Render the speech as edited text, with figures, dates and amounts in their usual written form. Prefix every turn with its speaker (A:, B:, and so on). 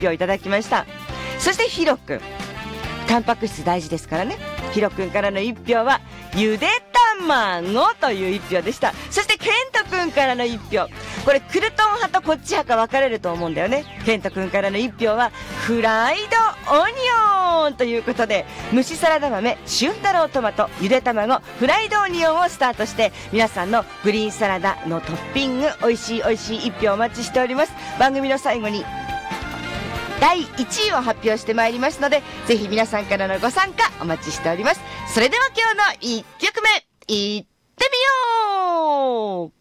A: 票いただきました。そしてヒロくん、タンパク質大事ですからね。ヒロくんからの1票はゆで卵という1票でした。そしてケントくんからの1票、これクルトン派とこっち派か分かれると思うんだよね。ケントくんからの1票はフライドオニオンということで、蒸しサラダ豆、春太郎トマト、ゆで卵、フライドオニオンをスタートして、皆さんのグリーンサラダのトッピング、美味しい1票お待ちしております。番組の最後に第1位を発表してまいりますので、ぜひ皆さんからのご参加お待ちしております。それでは今日の1曲目いってみよう。